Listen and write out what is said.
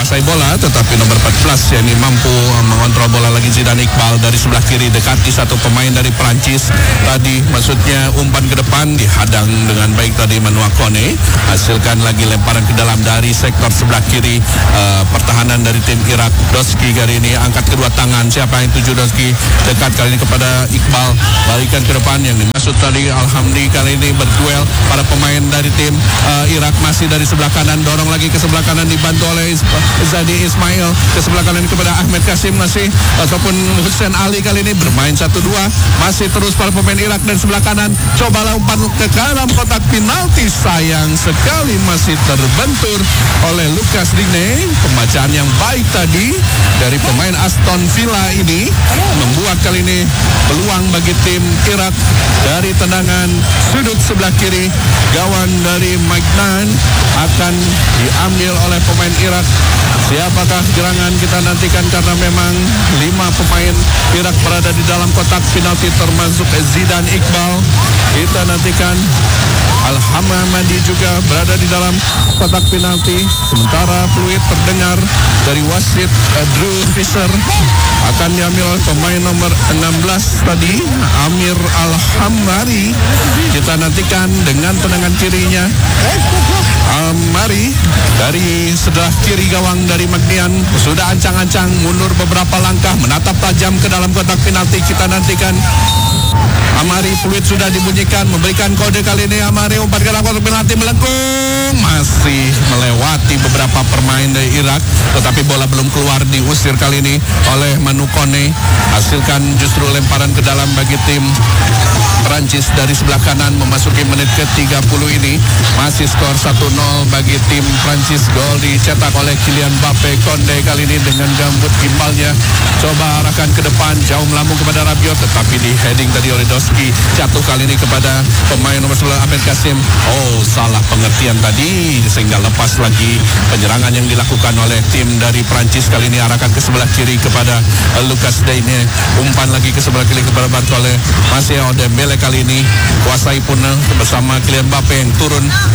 menguasai bola, tetapi nomor 14 yakni mampu mengontrol bola lagi Zidane Iqbal dari sebelah kiri, dekati satu pemain dari Prancis. Tadi maksudnya umpan ke depan dihadang dengan baik tadi Manuel Kone, hasilkan lagi lemparan ke dalam dari sektor sebelah kiri pertahanan dari tim Irak. Doski kali ini angkat kedua tangan, siapa yang tuju Doski, dekat kali ini kepada Iqbal, balikan ke depan yang dimaksud tadi Alhamdi kali ini berduel para pemain dari tim Irak masih dari sebelah kanan, dorong lagi ke sebelah kanan dibantu oleh Zadi Ismail ke sebelah kanan kepada Ahmed Kasim masih ataupun Hussein Ali kali ini bermain 1-2, masih terus para pemain Irak dari sebelah kanan, cobalah umpan ke dalam kotak penalti, sayang sekali masih terbentur oleh Lucas Digne. Pembacaan yang baik tadi dari pemain Aston Villa ini membuat kali ini peluang bagi tim Irak dari tendangan sudut sebelah kiri gawang dari Magnan akan diambil oleh pemain Irak. Siapakah gerangan kita nantikan karena memang 5 pemain Irak berada di dalam kotak penalti termasuk Zidane Iqbal. Kita nantikan Al-Hamamadi juga berada di dalam kotak penalti. Sementara peluit terdengar dari wasit Drew Fisher akan diambil oleh pemain nomor 16 tadi Amir Al-Hamari. Kita nantikan dengan tendangan kirinya Mari dari sebelah kiri gawang dari Magnian sudah ancang-ancang mundur beberapa langkah menatap tajam ke dalam kotak penalti. Kita nantikan Amari, peluit sudah dibunyikan, memberikan kode kali ini Amari umpan ke dalam kotak penalti melengkung, masih melewati beberapa pemain dari Irak, tetapi bola belum keluar, diusir kali ini oleh Manu Kone. Hasilkan justru lemparan ke dalam bagi tim Prancis dari sebelah kanan memasuki menit ke-30 ini. Masih skor 1-0 bagi tim Prancis. Gol dicetak oleh Kylian Mbappe. Konde kali ini dengan gambut gimbalnya coba arahkan ke depan, jauh melambung kepada Rabiot, tetapi di heading tadi oleh Doski. Jatuh kali ini kepada pemain nomor 11 Ahmed Kasim. Oh, salah pengertian tadi sehingga lepas lagi penyerangan yang dilakukan oleh tim dari Prancis. Kali ini arahkan ke sebelah kiri kepada Lucas Digne. Umpan lagi ke sebelah kiri kepada Bartole. Masih Dembele kali ini kuasai pun bersama Kylian Mbappe yang turun